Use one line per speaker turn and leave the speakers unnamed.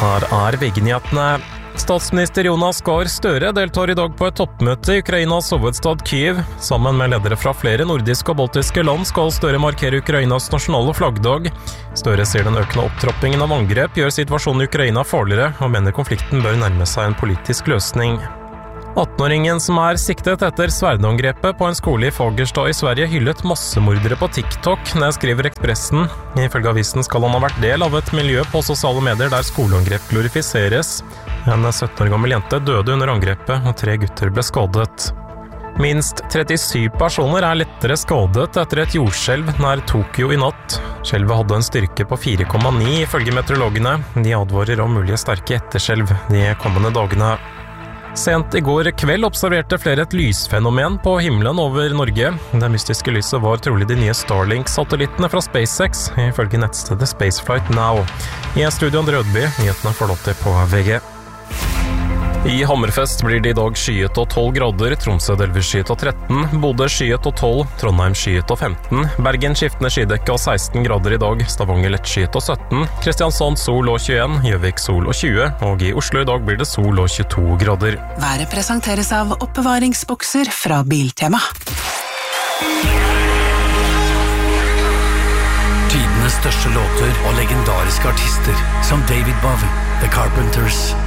Her VG-nyhetene. Statsminister Jonas Gahr Støre deltar I dag på et toppmøte I Ukrainas hovedstad Kyiv. Sammen med ledere fra flere nordiske og baltiske land skal Støre markere Ukrainas nasjonale flaggdag. Støre sier den økende opptrappingen av angrep gjør situasjonen I Ukraina farligere, og mener konflikten bør nærme seg en politisk løsning. 18-åringen som siktet etter sverdangrepet på en skole I Fagerstad I Sverige hyllet massemordere på TikTok, det skriver Ekspressen. Ifølge avisen skal han ha vært del av et miljø på sosiale medier der skoleangrep glorifiseres. En 17 år gammel jente døde under angrepet, og 3 gutter ble skadet. Minst 37 personer lettere skadet etter et jordskjelv nær Tokyo I natt. Skjelvet hadde en styrke på 4,9 ifølge meteorologene. De advarer om mulige sterke etterskjelv de kommende dagene. Sent I går kveld observerte flere et lysfenomen på himmelen over Norge. Det mystiske lyset var trolig de nye Starlink-satellittene fra SpaceX, ifølge nettstedet Spaceflight Now. I studio Andre Rødby, nyhetene får lov til på VG. I Hammerfest blir det I dag skyet og 12 grader, Tromsø delvis skyet og 13, Bodø skyet og 12, Trondheim skyet og 15, Bergen skiftende skydekke og 16 grader I dag, Stavanger lett skyet og 17, Kristiansand sol og 21, Gjøvik sol og 20, og I Oslo I dag blir det sol og 22 grader.
Været presenteres av oppbevaringsbokser fra Biltema.
Tidenes største låter og legendariske artister som David Bowie, The Carpenters,